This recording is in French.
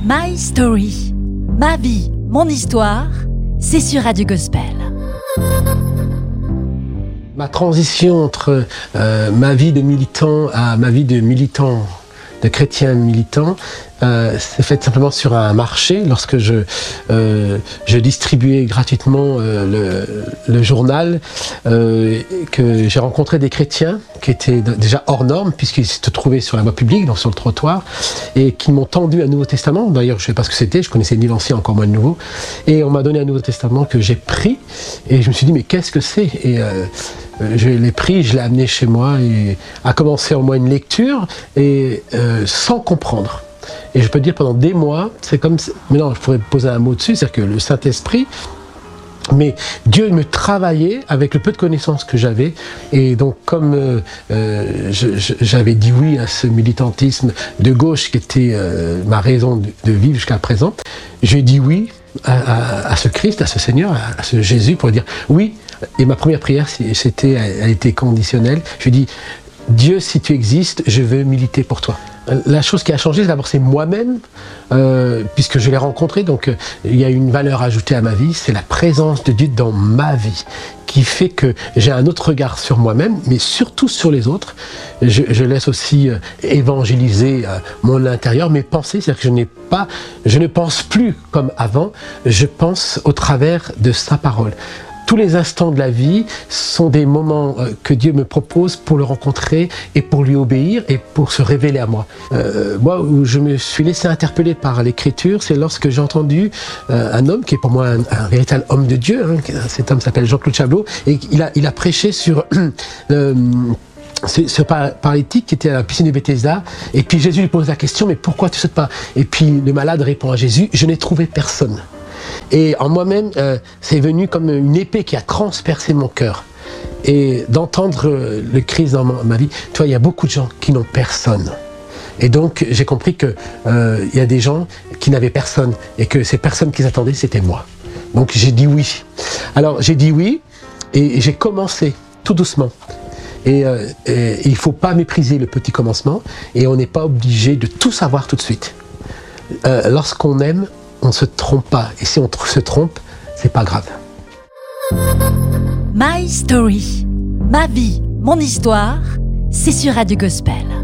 My Story. Ma vie, mon histoire, c'est sur Radio Gospel. Ma transition entre ma vie de militant à ma vie de militant, de chrétien militant, s'est faite simplement sur un marché lorsque je distribuais gratuitement le journal, que j'ai rencontré des chrétiens qui étaient déjà hors normes puisqu'ils se trouvaient sur la voie publique, donc sur le trottoir, et qui m'ont tendu un Nouveau Testament. D'ailleurs, je ne sais pas ce que c'était, je connaissais ni l'Ancien, encore moins le Nouveau, et on m'a donné un Nouveau Testament que j'ai pris, et je me suis dit mais qu'est-ce que c'est ? Et je l'ai pris, je l'ai amené chez moi et a commencé en moi une lecture et sans comprendre. Et je peux dire pendant des mois, c'est comme, maintenant je pourrais poser un mot dessus, c'est-à-dire que le Saint-Esprit, mais Dieu me travaillait avec le peu de connaissances que j'avais, et donc comme j'avais dit oui à ce militantisme de gauche qui était ma raison de vivre jusqu'à présent, j'ai dit oui à ce Christ, à ce Seigneur, à ce Jésus pour dire oui. Et ma première prière, elle était conditionnelle. Je lui ai dit, Dieu, si tu existes, je veux militer pour toi. La chose qui a changé, d'abord, c'est moi-même, puisque je l'ai rencontré, donc il y a une valeur ajoutée à ma vie, c'est la présence de Dieu dans ma vie, qui fait que j'ai un autre regard sur moi-même, mais surtout sur les autres. Je laisse aussi évangéliser mon intérieur, mes pensées, c'est-à-dire que je ne pense plus comme avant, je pense au travers de sa parole. Tous les instants de la vie sont des moments que Dieu me propose pour le rencontrer et pour lui obéir et pour se révéler à moi. Moi, où je me suis laissé interpeller par l'Écriture, c'est lorsque j'ai entendu un homme qui est pour moi un véritable homme de Dieu. Cet homme s'appelle Jean-Claude Chablot et il a prêché sur ce paralytique qui était à la piscine de Bethesda, et puis Jésus lui pose la question, mais pourquoi tu sautes pas ? Et puis le malade répond à Jésus, je n'ai trouvé personne. Et en moi-même, c'est venu comme une épée qui a transpercé mon cœur. Et d'entendre le Christ dans ma vie, tu vois, il y a beaucoup de gens qui n'ont personne. Et donc, j'ai compris qu'il y a des gens qui n'avaient personne, et que ces personnes qu'ils attendaient, c'était moi. Donc, j'ai dit oui. Alors, j'ai dit oui, et j'ai commencé tout doucement. Et il ne faut pas mépriser le petit commencement, et on n'est pas obligé de tout savoir tout de suite. Lorsqu'on aime, on ne se trompe pas. Et si on se trompe, c'est pas grave. My Story. Ma vie, mon histoire, c'est sur Radio Gospel.